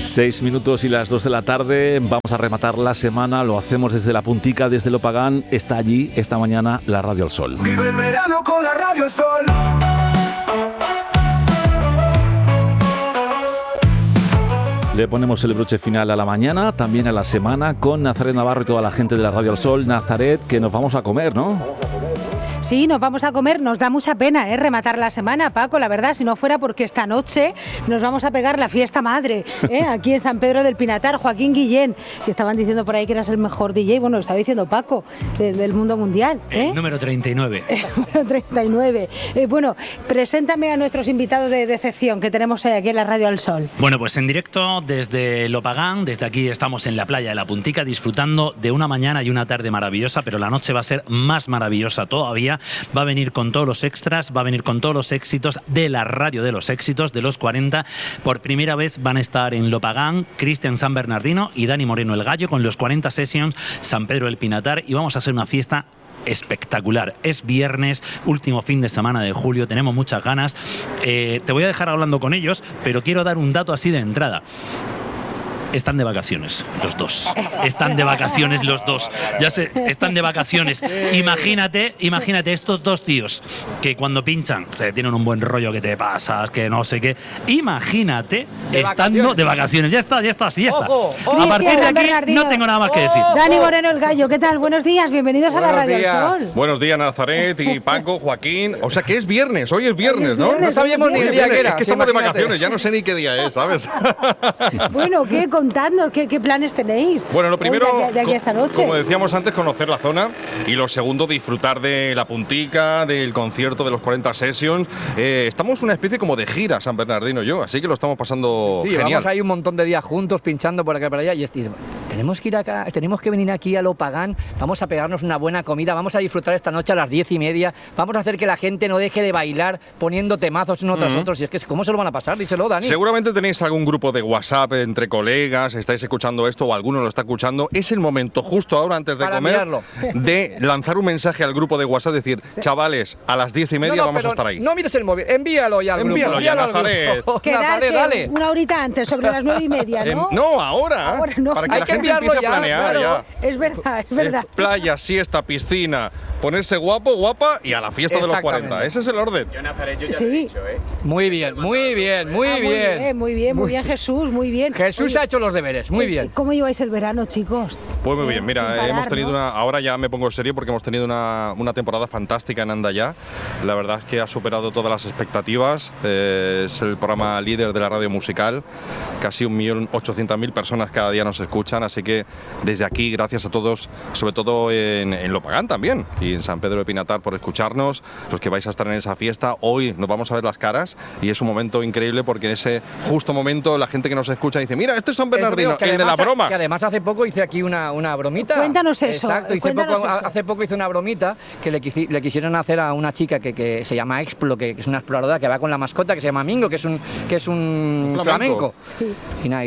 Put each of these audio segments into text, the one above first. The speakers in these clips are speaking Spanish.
6 minutos y las 2 de la tarde. Vamos a rematar la semana. Lo hacemos desde La Puntica, desde Lopagán. Está allí esta mañana la Radio El Sol. Vive el verano con la Radio El Sol. Le ponemos el broche final a la mañana, también a la semana, con Nazaret Navarro y toda la gente de la Radio El Sol. Nazaret, que nos vamos a comer, ¿no? Sí, nos vamos a comer, nos da mucha pena rematar la semana, Paco, la verdad, si no fuera porque esta noche nos vamos a pegar la fiesta madre, aquí en San Pedro del Pinatar. Joaquín Guillén, que estaban diciendo por ahí que eras el mejor DJ, bueno, lo estaba diciendo Paco, del mundo mundial. El número 39. Número 39. Bueno, preséntame a nuestros invitados de decepción que tenemos aquí en la Radio El Sol. Bueno, pues en directo desde Lopagán, desde aquí estamos en la playa de La Puntica disfrutando de una mañana y una tarde maravillosa, pero la noche va a ser más maravillosa todavía. Va a venir con todos los extras, va a venir con todos los éxitos de la radio de los éxitos de los 40. Por primera vez van a estar en Lopagán Cristian San Bernardino y Dani Moreno el Gallo con los 40 Sessions San Pedro del Pinatar, y vamos a hacer una fiesta espectacular. Es viernes, último fin de semana de julio, tenemos muchas ganas. Te voy a dejar hablando con ellos, pero quiero dar un dato así de entrada. Están de vacaciones los dos. Están de vacaciones los dos. Ya sé, están de vacaciones. Imagínate estos dos tíos que cuando pinchan tienen un buen rollo, que te pasas, que no sé qué. Imagínate estando de vacaciones. Ya está, sí, ya está. A partir de aquí no tengo nada más que decir. Dani Moreno el Gallo, ¿qué tal? Buenos días, bienvenidos a la Radio El Sol. Buenos días, Nazaret y Paco, Joaquín. O sea que es viernes, hoy es viernes, ¿no? No sabíamos ni el día que era. Es que estamos de vacaciones, ya no sé ni qué día es, ¿sabes? Bueno, contadnos, ¿qué planes tenéis? Bueno, lo primero, de aquí esta noche, como decíamos antes, conocer la zona, y lo segundo, disfrutar de La Puntica, del concierto de los 40 Sessions. Estamos una especie como de gira, San Bernardino y yo, así que lo estamos pasando genial. Llevamos ahí un montón de días juntos, pinchando por acá y por allá, y tenemos que ir acá, tenemos que venir aquí a Lopagán, vamos a pegarnos una buena comida, vamos a disfrutar esta noche a las 10:30, vamos a hacer que la gente no deje de bailar poniendo temazos uno tras otros, y es que ¿cómo se lo van a pasar? Díselo, Dani. Seguramente tenéis algún grupo de WhatsApp entre colegas, estáis escuchando esto o alguno lo está escuchando. Es el momento justo ahora, antes de comer, de lanzar un mensaje al grupo de WhatsApp, decir, chavales, a las 10:30 vamos a estar ahí. No mires el móvil, envíalo ya al grupo. Envíalo ya, Nazaret. Dale. Una horita antes, sobre las 9:30, ¿no? No, ahora no. Para que la gente empiece a planear ya. Es verdad. Playa, siesta, piscina, ponerse guapo, guapa y a la fiesta de los 40. Ese es el orden. Yo, Nazaret, yo ya lo he dicho, Muy bien, Jesús, muy bien. Jesús ha hecho los deberes, muy bien. ¿Cómo lleváis el verano, chicos? Pues muy bien, mira, hemos tenido ahora ya me pongo serio porque hemos tenido una temporada fantástica en Andaya. La verdad es que ha superado todas las expectativas. Es el programa líder de la radio musical. Casi 1.800.000 personas cada día nos escuchan, así que desde aquí, gracias a todos, sobre todo en Lopagán también, y en San Pedro de Pinatar, por escucharnos, los que vais a estar en esa fiesta. Hoy nos vamos a ver las caras y es un momento increíble porque en ese justo momento la gente que nos escucha dice, mira, este es San Bernardino, el de la broma. Que además hace poco hice aquí una bromita. Cuéntanos eso. Exacto, hace poco hice una bromita que le quisieron hacer a una chica que se llama Explo, que es una exploradora que va con la mascota que se llama Mingo, que es un flamenco. Sí. Y nada,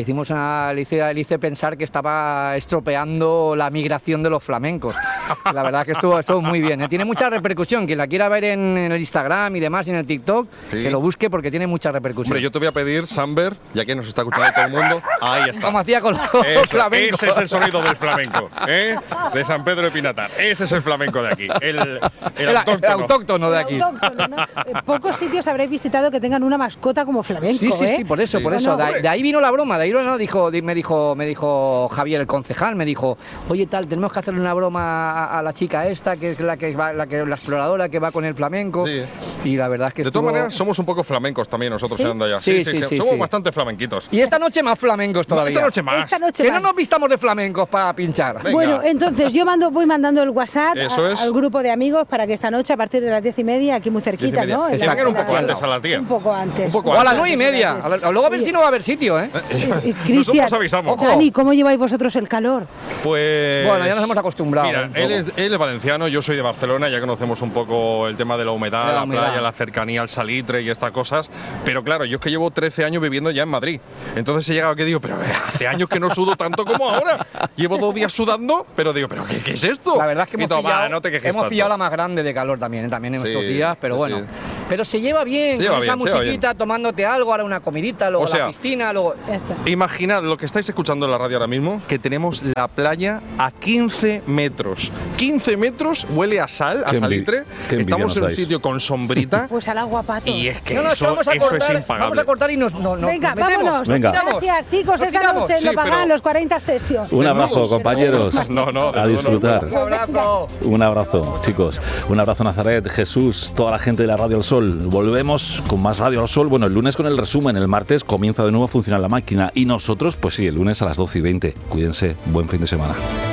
le hice pensar que estaba estropeando la migración de los flamencos. La verdad es que estuvo muy bien. Tiene mucha repercusión. Quien la quiera ver en el Instagram y demás, y en el TikTok, que lo busque porque tiene mucha repercusión. Hombre, yo te voy a pedir, Samber, ya que nos está escuchando todo el mundo, ahí está. Como hacía con los flamencos. Ese es el sonido del flamenco, de San Pedro de Pinatar. Ese es el flamenco de aquí, el autóctono de aquí. Pocos sitios habréis visitado que tengan una mascota como flamenco. Sí, por eso. De ahí vino la broma, de ahí me dijo Javier, el concejal, me dijo, oye, tenemos que hacerle una broma a la chica esta, que es la exploradora que va con el flamenco. Sí. Y la verdad es que de todas maneras somos un poco flamencos también nosotros en Andaya. Sí, somos bastante flamenquitos. Y esta noche más flamencos todavía. Esta noche más. Que no nos vistamos de flamencos para pinchar. Venga. Bueno, entonces yo voy mandando el WhatsApp al grupo de amigos para que esta noche a partir de las 10:30, aquí muy cerquita, ¿no? Que vengan un poco antes, a las 10. Un poco antes. O a las 9:30. Luego a ver si no va a haber sitio, Cristian, nosotros avisamos. Dani, ¿cómo lleváis vosotros el calor? Pues bueno, ya nos hemos acostumbrado. Mira, él es valenciano, yo soy de Barcelona, ya conocemos un poco el tema de la humedad, la playa, la cercanía al salitre y estas cosas. Pero claro, yo es que llevo 13 años viviendo ya en Madrid. Entonces he llegado que digo, pero hace años que no sudo tanto como ahora. Llevo 2 días sudando, pero digo, ¿pero qué es esto? La verdad es que hemos pillado la más grande de calor también en estos días, pero bueno. Pero se lleva bien, Se lleva con esa bien, se lleva musiquita, tomándote algo, ahora una comidita, luego O sea, la piscina, luego... Ya está. Imaginad lo que estáis escuchando en la radio ahora mismo, que tenemos la playa a 15 metros. 15 metros, huele a sal, a Qué salitre. qué envidia Estamos nos en un dais. sitio con sombrita. Pues al agua, patos. Y es que No, es que eso vamos a es cortar, impagable. vamos a cortar y nos Venga, metemos. vámonos. Venga. Gracias, chicos. Nos Esta tiramos. noche Sí, lo pagan pero- los 40 Sessions. Un abrazo, Desnudos. compañeros. No, A desnudos disfrutar. Un abrazo. Un abrazo, chicos. Un abrazo, Nazaret, Jesús, toda la gente de la Radio al Sol. Volvemos con más Radio al Sol. Bueno, el lunes con el resumen. El martes comienza de nuevo a funcionar la máquina. Y nosotros, pues sí, el lunes a las 12:20. Cuídense. Buen fin de semana.